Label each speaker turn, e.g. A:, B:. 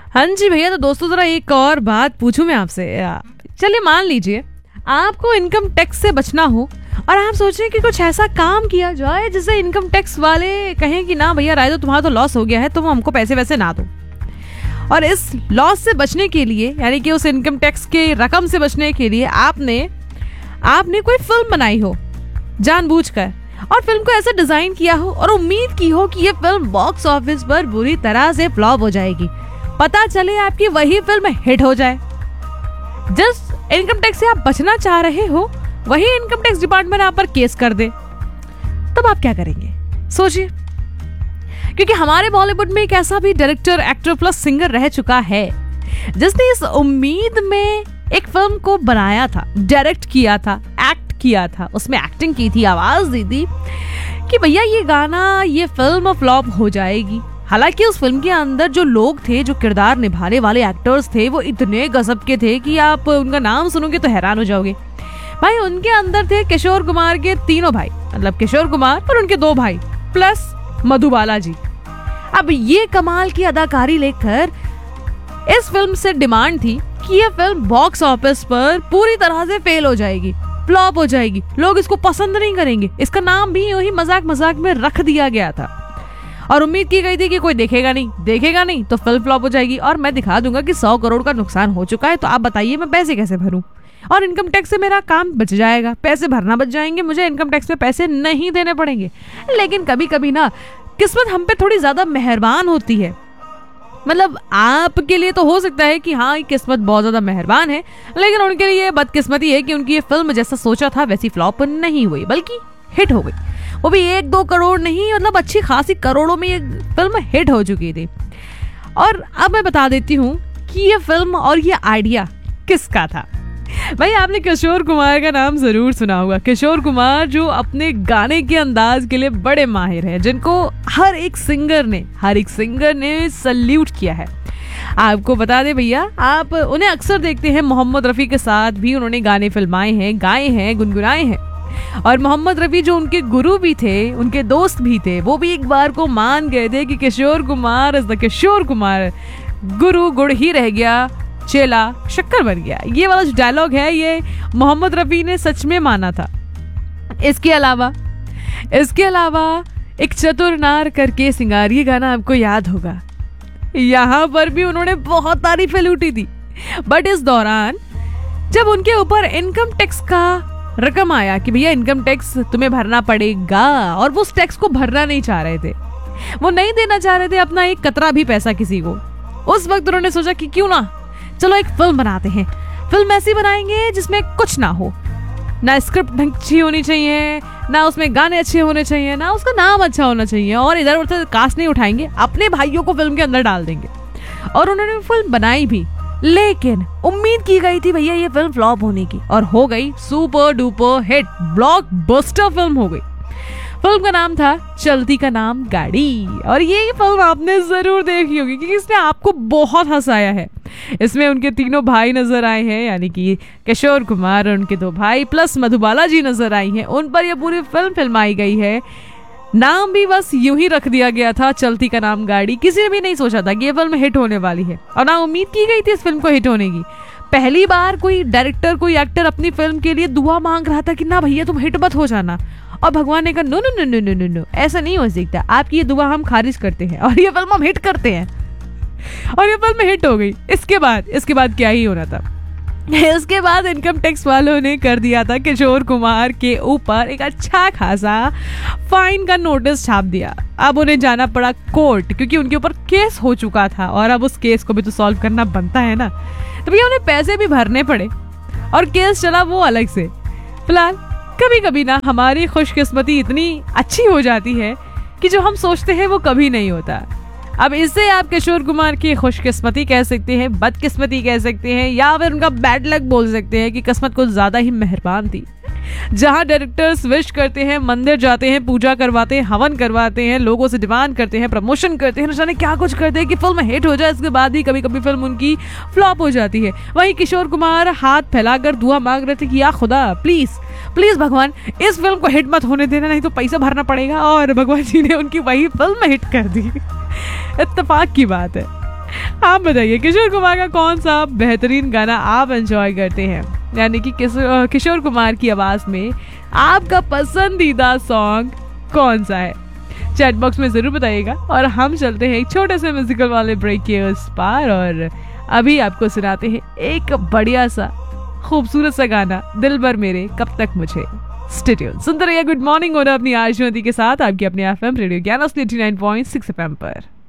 A: हाँ जी भैया, तो दोस्तों जरा एक और बात पूछूं मैं आपसे। चलिए मान लीजिए आपको इनकम टैक्स से बचना हो और आप सोच रहे हैं कि कुछ ऐसा काम किया जाए जिससे इनकम टैक्स वाले कहें कि ना भैया राय, तो तुम्हारा तो लॉस हो गया है, तुम हमको पैसे वैसे ना दो। और इस लॉस से बचने के लिए, यानी कि उस इनकम टैक्स के रकम से बचने के लिए आपने कोई फिल्म बनाई हो जानबूझकर, और फिल्म को ऐसे डिजाइन किया हो और उम्मीद की हो कि ये फिल्म बॉक्स ऑफिस पर बुरी तरह से फ्लॉप हो जाएगी। पता चले आपकी वही फिल्म हिट हो जाए। जिस इनकम टैक्स से आप बचना चाह रहे हो वही इनकम टैक्स डिपार्टमेंट आप पर केस कर दे, तब आप क्या करेंगे सोचिए। क्योंकि हमारे बॉलीवुड में एक ऐसा भी डायरेक्टर, एक्टर प्लस सिंगर रह चुका है जिसने इस उम्मीद में एक फिल्म को बनाया था, डायरेक्ट किया था, एक्ट किया था, उसमें एक्टिंग की थी, आवाज दी थी कि भैया ये गाना, ये फिल्म फ्लॉप हो जाएगी। हालांकि उस फिल्म के अंदर जो लोग थे, जो किरदार निभाने वाले एक्टर्स थे, वो इतने गजब के थे कि आप उनका नाम सुनोगे तो हैरान हो जाओगे। भाई उनके अंदर थे किशोर कुमार के तीनों भाई, मतलब किशोर कुमार और उनके 2 भाई प्लस मधुबाला जी। अब ये कमाल की अदाकारी लेकर इस फिल्म से डिमांड थी कि ये फिल्म बॉक्स ऑफिस पर पूरी तरह से फेल हो जाएगी, फ्लॉप हो जाएगी, लोग इसको पसंद नहीं करेंगे। इसका नाम भी यूं ही मजाक मजाक में रख दिया गया था और उम्मीद की गई थी कि कोई देखेगा नहीं तो फिल्म फ्लॉप हो जाएगी और मैं दिखा दूंगा कि 100 करोड़ का नुकसान हो चुका है, तो आप बताइए मैं पैसे कैसे भरूं, और इनकम टैक्स से मेरा काम बच जाएगा, पैसे भरना बच जाएंगे, मुझे इनकम टैक्स पे पैसे नहीं देने पड़ेंगे। लेकिन कभी कभी ना किस्मत हम पे थोड़ी ज्यादा मेहरबान होती है। मतलब आपके लिए तो हो सकता है कि हाँ किस्मत बहुत ज्यादा मेहरबान है, लेकिन उनके लिए बदकिस्मती है कि उनकी ये फिल्म जैसा सोचा था वैसी फ्लॉप नहीं हुई, बल्कि हिट हो गई। वो भी 1-2 करोड़ नहीं, मतलब अच्छी खासी करोड़ों में ये फिल्म हिट हो चुकी थी। और अब मैं बता देती हूँ कि ये फिल्म और ये आइडिया किसका था। भाई आपने किशोर कुमार का नाम जरूर सुना होगा। किशोर कुमार जो अपने गाने के अंदाज के लिए बड़े माहिर हैं, जिनको हर एक सिंगर ने सल्यूट किया है। आपको बता दे भैया, आप उन्हें अक्सर देखते हैं, मोहम्मद रफी के साथ भी उन्होंने गाने फिल्माए हैं, गाए हैं, गुनगुनाए हैं। और मोहम्मद रफी जो उनके गुरु भी थे, उनके दोस्त भी थे, वो भी एक बार को मान गए थे कि किशोर कुमार इज द किशोर कुमार, गुरु गुड़ ही रह गया, चेला शक्कर बन गया। ये वाला जो डायलॉग है ये मोहम्मद रफी ने सच में माना था। इसके अलावा एक चतुर नार करके सिंगार, ये गाना आपको याद होगा, यहाँ पर भी उन्होंने बहुत तारीफें लूटी थी। बट इस दौरान जब उनके ऊपर इनकम टैक्स का रकम आया कि भैया इनकम टैक्स तुम्हें भरना पड़ेगा, और वो उस टैक्स को भरना नहीं चाह रहे थे, वो नहीं देना चाह रहे थे अपना एक कतरा भी पैसा किसी को। उस वक्त उन्होंने सोचा कि क्यों ना चलो एक फिल्म बनाते हैं। फिल्म ऐसी बनाएंगे जिसमें कुछ ना हो, ना स्क्रिप्ट अच्छी होनी चाहिए, ना उसमें गाने अच्छे होने चाहिए, ना उसका नाम अच्छा होना चाहिए, और इधर उधर कास्ट नहीं उठाएंगे, अपने भाइयों को फिल्म के अंदर डाल देंगे। और उन्होंने फिल्म बनाई भी, लेकिन उम्मीद की गई थी भैया ये फिल्म फ्लॉप होने की, और हो गई super duper hit, blockbuster film हो गई। फिल्म का नाम था चलती का नाम गाड़ी, और ये फिल्म आपने जरूर देखी होगी क्योंकि इसने आपको बहुत हंसाया है। इसमें उनके तीनों भाई नजर आए हैं, यानी कि किशोर कुमार और उनके 2 भाई प्लस मधुबाला जी नजर आई हैं। उन पर यह पूरी फिल्म फिल्माई गई है। नाम भी बस यूं ही रख दिया गया था, चलती का नाम गाड़ी। किसी ने भी नहीं सोचा था कि ये फिल्म हिट होने वाली है, और ना उम्मीद की गई थी इस फिल्म को हिट होने की। पहली बार कोई डायरेक्टर, कोई एक्टर अपनी फिल्म के लिए दुआ मांग रहा था कि ना भैया तुम हिट मत हो जाना, और भगवान ने कहा no no no no no no, ऐसा नहीं हो सकता, आपकी ये दुआ हम खारिज करते हैं और ये फिल्म हम हिट करते हैं। और ये फिल्म हिट हो गई। इसके बाद क्या ही होना था, इसके बाद इनकम टैक्स वालों ने कर दिया था किशोर कुमार के ऊपर एक अच्छा खासा फाइन का नोटिस छाप दिया। अब उन्हें जाना पड़ा कोर्ट, क्योंकि उनके ऊपर केस हो चुका था और अब उस केस को भी तो सॉल्व करना बनता है ना, तो भैया उन्हें पैसे भी भरने पड़े और केस चला वो अलग से। फिलहाल कभी कभी ना हमारी खुशकिस्मती इतनी अच्छी हो जाती है कि जो हम सोचते हैं वो कभी नहीं होता। अब इससे आप किशोर कुमार की खुशकिस्मती कह सकते हैं, बदकिस्मती कह सकते हैं, या फिर उनका बैड लक बोल सकते हैं कि किस्मत कुछ ज्यादा ही मेहरबान थी। जहां डायरेक्टर्स विश करते हैं, मंदिर जाते हैं, पूजा करवाते हैं, हवन करवाते हैं, लोगों से डिमांड करते हैं, प्रमोशन करते हैं, न जाने क्या कुछ करते हैं कि फिल्म हिट हो जाए, इसके बाद ही कभी कभी फिल्म उनकी फ्लॉप हो जाती है। वहीं किशोर कुमार हाथ फैलाकर दुआ मांग रहे थे कि या खुदा प्लीज प्लीज भगवान इस फिल्म को हिट मत होने देना, नहीं तो पैसा भरना पड़ेगा, और भगवान जी ने उनकी वही फिल्म हिट कर दी। इत्तेफाक की बात है। आप बताइए किशोर कुमार का कौन सा बेहतरीन गाना आप एंजॉय करते हैं, यानी कि किशोर कुमार की आवाज में आपका पसंदीदा सॉन्ग कौन सा है? चैट बॉक्स में जरूर बताइएगा। और हम चलते हैं एक छोटे से म्यूजिकल वाले ब्रेक के उस पार, और अभी आपको सुनाते हैं एक बढ़िया सा खूबसूरत सा गाना, दिल भर मेरे कब तक मुझे। स्टे ट्यून, सुनते रहिए गुड मॉर्निंग होना अपनी आरजे के साथ, आपकी अपने एफएम रेडियो ज्ञान 89.6 FM पर।